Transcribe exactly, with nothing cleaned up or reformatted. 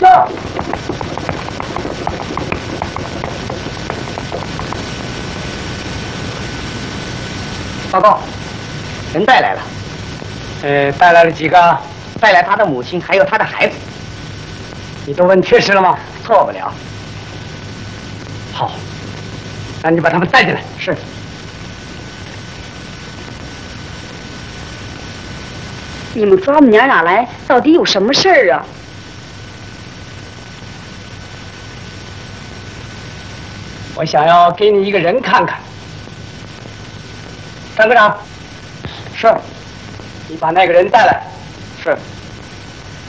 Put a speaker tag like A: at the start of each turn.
A: 报告，人带来了。呃，带来了几个？带来他的母亲，还有他的孩子。你都问确实了吗？错不了。好，那你把他们带进来。是。
B: 你们抓我们娘俩来，到底有什么事儿啊？
A: 我想要给你一个人看看。张科长，是。你把那个人带来。是。